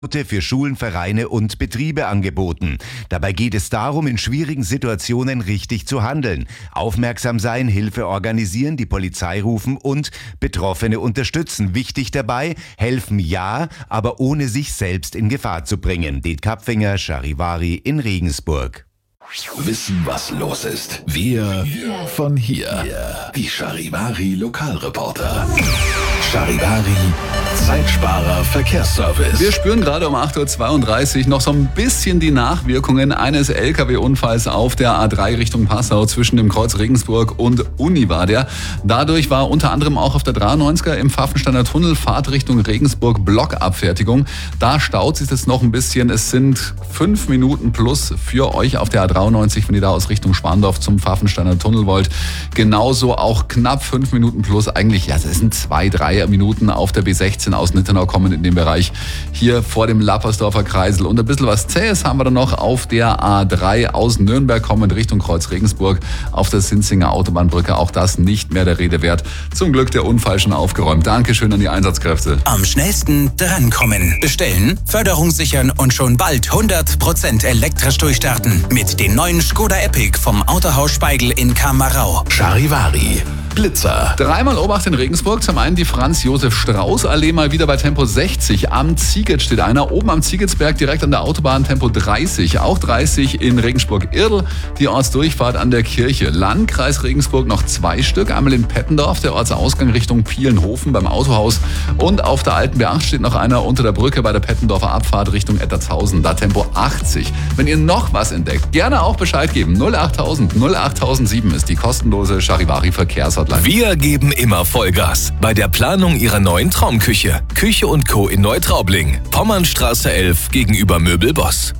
Für Schulen, Vereine und Betriebe angeboten. Dabei geht es darum, in schwierigen Situationen richtig zu handeln. Aufmerksam sein, Hilfe organisieren, die Polizei rufen und Betroffene unterstützen. Wichtig dabei, helfen ja, aber ohne sich selbst in Gefahr zu bringen. Det Kapfinger, Charivari in Regensburg. Wissen, was los ist. Wir von hier. Die Charivari Lokalreporter. Charivari Zeitsparer Verkehrsservice. Wir spüren gerade um 8.32 Uhr noch so ein bisschen die Nachwirkungen eines LKW-Unfalls auf der A3 Richtung Passau zwischen dem Kreuz Regensburg und Uni war der. Dadurch war unter anderem auch auf der 93er im Pfaffensteiner Tunnel Fahrt Richtung Regensburg Blockabfertigung. Da staut sich das noch ein bisschen. Es sind 5 Minuten plus für euch auf der A93, wenn ihr da aus Richtung Schwandorf zum Pfaffensteiner Tunnel wollt. Genauso auch knapp 5 Minuten plus. Eigentlich, ja, das sind 2-3 Minuten auf der B16 aus Nittenau kommen in dem Bereich. Hier vor dem Lappersdorfer Kreisel. Und ein bisschen was Zähes haben wir dann noch auf der A3 aus Nürnberg kommend Richtung Kreuz Regensburg auf der Sinzinger Autobahnbrücke. Auch das nicht mehr der Rede wert. Zum Glück der Unfall schon aufgeräumt. Dankeschön an die Einsatzkräfte. Am schnellsten drankommen. Bestellen, Förderung sichern und schon bald 100% elektrisch durchstarten. Mit den neuen Skoda Epic vom Autohaus Speigl in Kamarau. Charivari Blitzer. Dreimal Obacht in Regensburg. Zum einen die Franz-Josef-Strauß-Allee mal wieder bei Tempo 60. Am Ziegert steht einer. Oben am Ziegetsberg direkt an der Autobahn Tempo 30. Auch 30 in Regensburg-Irdl. Die Ortsdurchfahrt an der Kirche. Landkreis Regensburg noch 2 Stück. Einmal in Pettendorf, der Ortsausgang Richtung Pielenhofen beim Autohaus. Und auf der Alten B8 steht noch einer unter der Brücke bei der Pettendorfer Abfahrt Richtung Ettertshausen. Da Tempo 80. Wenn ihr noch was entdeckt, gerne auch Bescheid geben. 08000 08007 ist die kostenlose Charivari-Verkehrshotline. Wir geben immer Vollgas bei der Planung Ihrer neuen Traumküche. Küche & Co. in Neutraubling. Pommernstraße 11 gegenüber Möbelboss.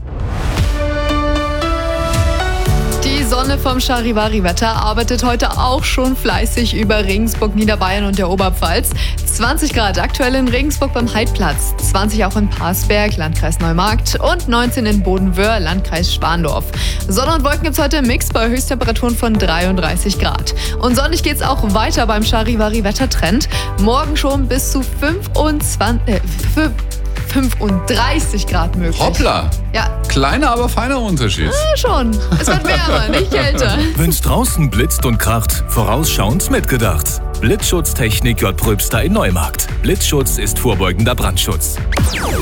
Die Sonne vom Charivari-Wetter arbeitet heute auch schon fleißig über Regensburg, Niederbayern und der Oberpfalz. 20 Grad aktuell in Regensburg beim Heidplatz, 20 auch in Parsberg, Landkreis Neumarkt und 19 in Bodenwöhr, Landkreis Schwandorf. Sonne und Wolken gibt's heute im Mix bei Höchsttemperaturen von 33 Grad. Und sonnig geht's auch weiter beim Charivari-Wettertrend. Morgen schon bis zu 35 Grad möglich. Hoppla! Ja. Kleiner, aber feiner Unterschied. Ja, schon. Es wird wärmer, nicht kälter. Wenn's draußen blitzt und kracht, vorausschauend mitgedacht. Blitzschutztechnik J. Pröbster in Neumarkt. Blitzschutz ist vorbeugender Brandschutz.